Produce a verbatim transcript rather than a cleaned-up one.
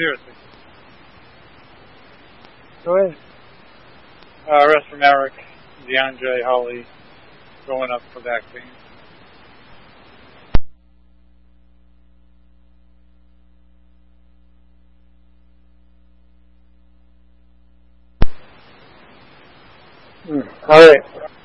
seriously. Go ahead. Uh, rest from Eric, DeAndre, Holly, going up for vaccine. Mm. All right.